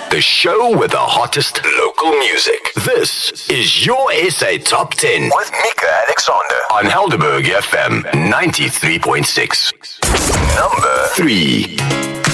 the show with the hottest local music. This is your SA Top 10 with Mika Alexander on Helderberg FM 93.6. Number 3.